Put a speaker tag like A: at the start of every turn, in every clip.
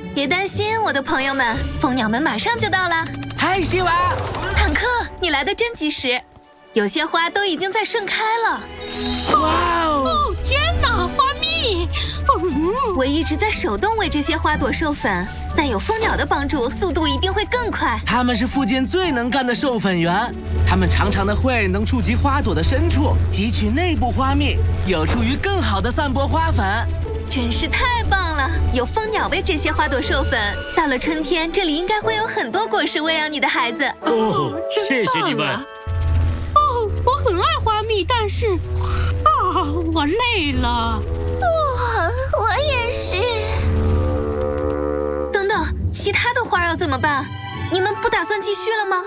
A: 别担心，我的朋友们，蜂鸟们马上就到了。
B: 嗨，西娃！
A: 坦克，你来得真及时，有些花都已经在盛开了。
B: 哇哦！
C: 天哪，花蜜！
A: 我一直在手动为这些花朵授粉，但有蜂鸟的帮助，速度一定会更快。
B: 他们是附近最能干的授粉员，他们长长的喙能触及花朵的深处，汲取内部花蜜，有助于更好的散播花粉。
A: 真是太棒了！有蜂鸟为这些花朵授粉，到了春天，这里应该会有很多果实喂养你的孩子。
D: 哦，谢谢你们。
C: 我很爱花蜜，但是我累了。
E: 我也是。
A: 等等，其他的花要怎么办？你们不打算继续了吗？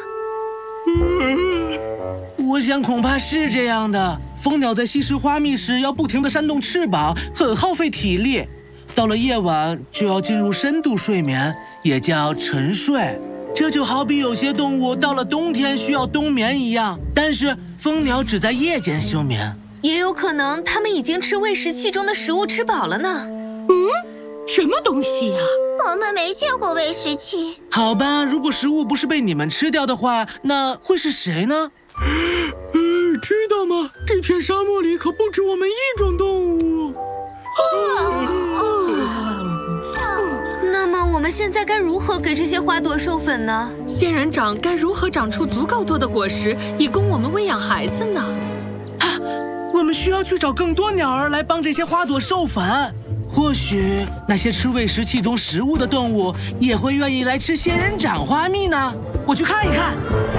B: 我想恐怕是这样的。蜂鸟在吸食花蜜时要不停地扇动翅膀，很耗费体力。到了夜晚就要进入深度睡眠，也叫沉睡。这就好比有些动物到了冬天需要冬眠一样，但是蜂鸟只在夜间休眠。
A: 也有可能它们已经吃喂食器中的食物吃饱了呢。
C: 什么东西呀？
E: 我们没见过喂食器。
B: 好吧，如果食物不是被你们吃掉的话，那会是谁呢？知道吗？这片沙漠里可不止我们一种动物。
A: 那么我们现在该如何给这些花朵授粉呢？
F: 仙人掌该如何长出足够多的果实，以供我们喂养孩子呢？
B: 我们需要去找更多鸟儿来帮这些花朵授粉。或许那些吃喂食器中食物的动物也会愿意来吃仙人掌花蜜呢。我去看一看。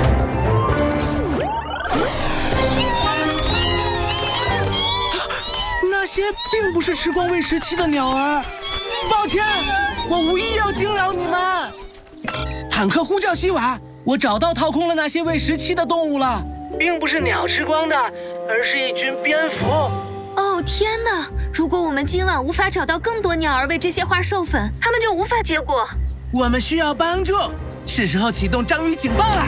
B: 那些并不是吃光喂食器的鸟儿。抱歉，我无意要惊扰你们。坦克呼叫西瓦，我找到掏空了那些喂食器的动物了，并不是鸟吃光的，而是一群蝙蝠。
A: 哦天哪！如果我们今晚无法找到更多鸟儿为这些花授粉，它们就无法结果。
B: 我们需要帮助，是时候启动章鱼警报了。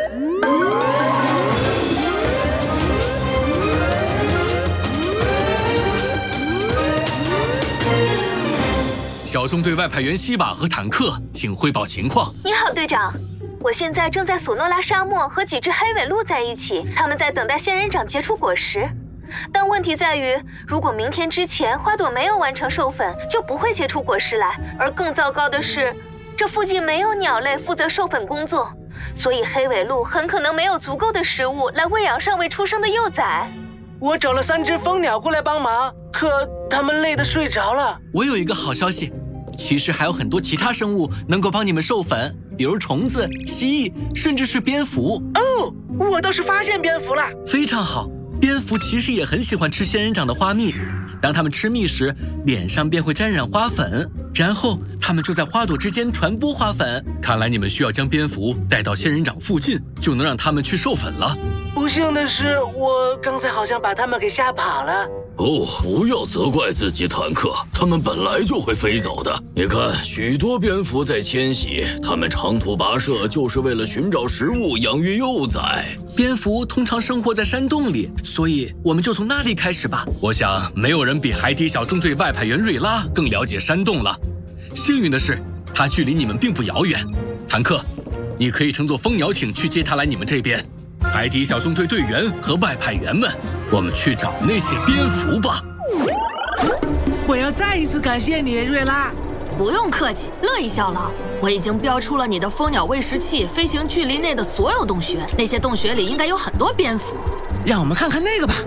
D: 小纵队外派员西瓦和坦克，请汇报情况。
A: 你好，队长。我现在正在索诺拉沙漠和几只黑尾鹿在一起，它们在等待仙人掌结出果实。但问题在于，如果明天之前花朵没有完成授粉，就不会结出果实来。而更糟糕的是，这附近没有鸟类负责授粉工作，所以黑尾鹿很可能没有足够的食物来喂养尚未出生的幼崽。
B: 我找了3只蜂鸟过来帮忙，可它们累得睡着了。
D: 我有一个好消息，其实还有很多其他生物能够帮你们授粉，比如虫子、蜥蜴，甚至是蝙蝠。
B: 哦，我倒是发现蝙蝠了。
D: 非常好，蝙蝠其实也很喜欢吃仙人掌的花蜜。当它们吃蜜时，脸上便会沾染花粉，然后它们就在花朵之间传播花粉。看来你们需要将蝙蝠带到仙人掌附近，就能让它们去授粉了。
B: 不幸的是，我刚才好像把它们给吓跑了。
G: 不要责怪自己，坦克，它们本来就会飞走的。你看，许多蝙蝠在迁徙，它们长途跋涉就是为了寻找食物，养育幼崽。
D: 蝙蝠通常生活在山洞里，所以我们就从那里开始吧。我想，没有人比海底小纵队外派员瑞拉更了解山洞了。幸运的是，他距离你们并不遥远。坦克，你可以乘坐蜂鸟艇去接他来你们这边。海底小纵队队员和外派员们，我们去找那些蝙蝠吧。
B: 我要再一次感谢你，瑞拉。
F: 不用客气，乐意效劳。我已经标出了你的蜂鸟喂食器飞行距离内的所有洞穴，那些洞穴里应该有很多蝙蝠。
B: 让我们看看那个吧。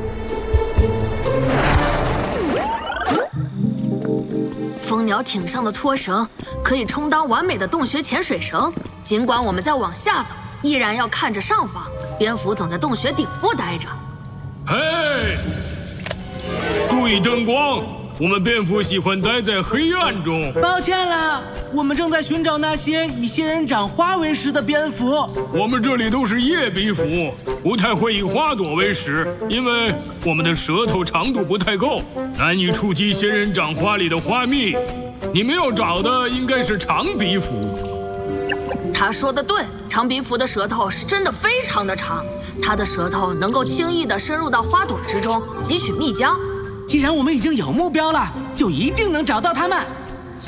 F: 蜂鸟艇上的拖绳可以充当完美的洞穴潜水绳，尽管我们在往下走，依然要看着上方。蝙蝠总在洞穴顶部待着。
H: 嘿，注意灯光，我们蝙蝠喜欢待在黑暗中。
B: 抱歉了，我们正在寻找那些以仙人掌花为食的蝙蝠。
H: 我们这里都是叶鼻蝠，不太会以花朵为食，因为我们的舌头长度不太够，难以触及仙人掌花里的花蜜。你们要找的应该是长鼻蝠。
F: 他说的对，长鼻蝠的舌头是真的非常的长，它的舌头能够轻易地深入到花朵之中，汲取蜜浆。
B: 既然我们已经有目标了，就一定能找到它们。